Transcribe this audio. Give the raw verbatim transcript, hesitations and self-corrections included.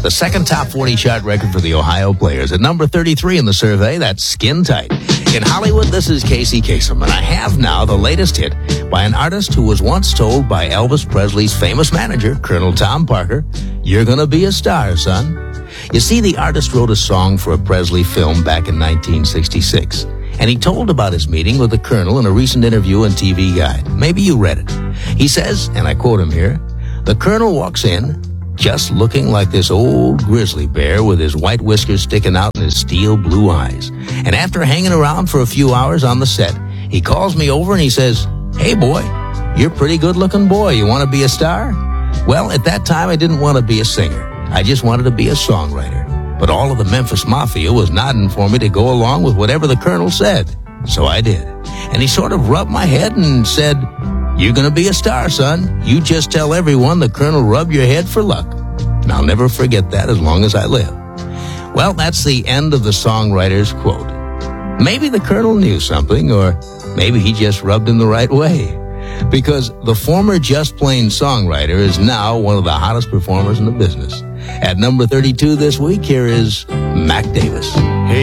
The second top forty chart record for the Ohio Players. At number thirty-three in the survey, that's Skin Tight. In Hollywood, this is Casey Kasem, and I have now the latest hit by an artist who was once told by Elvis Presley's famous manager, Colonel Tom Parker, "You're gonna be a star, son." You see, the artist wrote a song for a Presley film back in nineteen sixty-six, and he told about his meeting with the Colonel in a recent interview on T V Guide. Maybe you read it. He says, and I quote him here, "The Colonel walks in, just looking like this old grizzly bear with his white whiskers sticking out and his steel blue eyes. And after hanging around for a few hours on the set, he calls me over and he says, 'Hey boy, you're a pretty good looking boy. You want to be a star?' Well, at that time, I didn't want to be a singer. I just wanted to be a songwriter. But all of the Memphis Mafia was nodding for me to go along with whatever the Colonel said. So I did. And he sort of rubbed my head and said, 'You're going to be a star, son. You just tell everyone the Colonel rubbed your head for luck.' And I'll never forget that as long as I live." Well, that's the end of the songwriter's quote. Maybe the Colonel knew something, or maybe he just rubbed him the right way. Because the former Just Plain songwriter is now one of the hottest performers in the business. At number thirty-two this week, here is Mac Davis. Hey.